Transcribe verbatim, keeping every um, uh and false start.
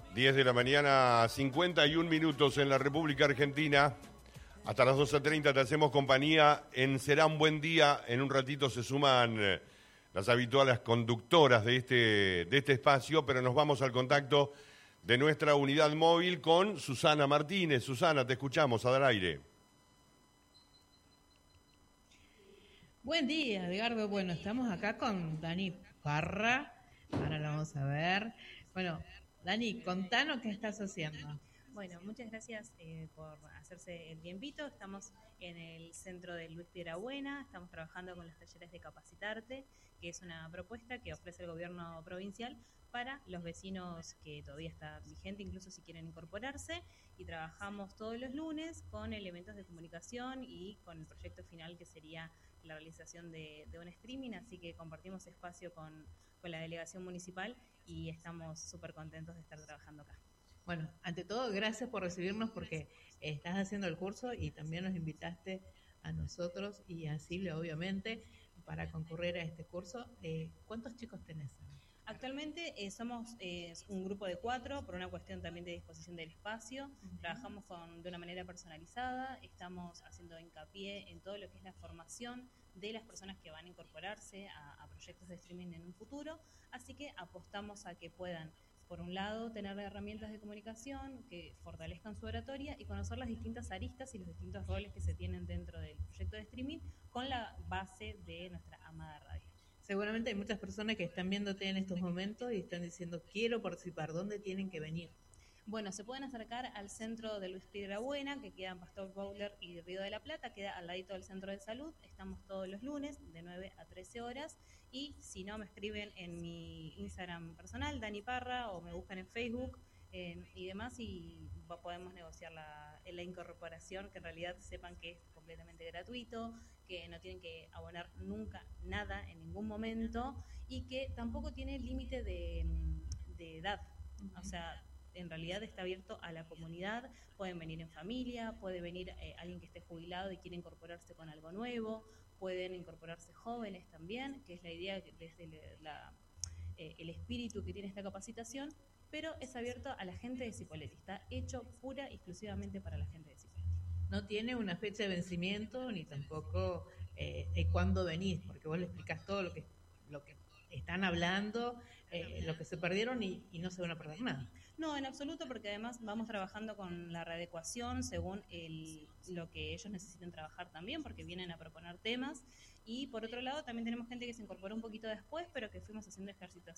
diez de la mañana, cincuenta y un minutos en la República Argentina. Hasta las doce treinta te hacemos compañía en Será un Buen Día. En un ratito se suman eh, las habituales conductoras de este, de este espacio, pero nos vamos al contacto de nuestra unidad móvil con Susana Martínez. Susana, te escuchamos, a dar aire. Buen día, Edgardo. Bueno, estamos acá con Dani Parra. Ahora la vamos a ver. Bueno, Dani, contanos qué estás haciendo. Bueno, muchas gracias eh, por hacerse el tiempito. Estamos en el centro de Luis Piedrabuena, estamos trabajando con los talleres de Capacitarte, que es una propuesta que ofrece el gobierno provincial para los vecinos que todavía está vigente, incluso si quieren incorporarse, y trabajamos todos los lunes con elementos de comunicación y con el proyecto final que sería la realización de, de un streaming, así que compartimos espacio con, con la delegación municipal y estamos súper contentos de estar trabajando acá. Bueno, ante todo, gracias por recibirnos porque estás haciendo el curso y también nos invitaste a nosotros y a Silvia, obviamente, para concurrir a este curso. Eh, ¿Cuántos chicos tenés? Actualmente eh, somos eh, un grupo de cuatro, por una cuestión también de disposición del espacio. Uh-huh. Trabajamos con, de una manera personalizada, estamos haciendo hincapié en todo lo que es la formación de las personas que van a incorporarse a, a proyectos de streaming en un futuro, así que apostamos a que puedan, por un lado, tener herramientas de comunicación que fortalezcan su oratoria y conocer las distintas aristas y los distintos roles que se tienen dentro del proyecto de streaming con la base de nuestra amada radio. Seguramente hay muchas personas que están viéndote en estos momentos y están diciendo, quiero participar, ¿dónde tienen que venir? Bueno, se pueden acercar al centro de Luis Piedrabuena, que queda en Pastor Bowler y Río de la Plata, queda al ladito del centro de salud. Estamos todos los lunes de nueve a trece horas y si no me escriben en mi Instagram personal, Dani Parra, o me buscan en Facebook eh, y demás y podemos negociar la, la incorporación, que en realidad sepan que es completamente gratuito, que no tienen que abonar nunca nada en ningún momento y que tampoco tiene límite de, de edad. Uh-huh. O sea, en realidad está abierto a la comunidad, pueden venir en familia, puede venir eh, alguien que esté jubilado y quiere incorporarse con algo nuevo, pueden incorporarse jóvenes también, que es la idea desde la, eh, el espíritu que tiene esta capacitación, pero es abierto a la gente de Cipolletti, está hecho pura y exclusivamente para la gente de Cipolletti. No tiene una fecha de vencimiento ni tampoco eh, de cuándo venís, porque vos le explicás todo lo que, lo que están hablando, eh, lo que se perdieron y, y no se van a perder nada. No, en absoluto, porque además vamos trabajando con la readecuación según el, lo que ellos necesiten trabajar también, porque vienen a proponer temas. Y por otro lado, también tenemos gente que se incorporó un poquito después, pero que fuimos haciendo ejercitación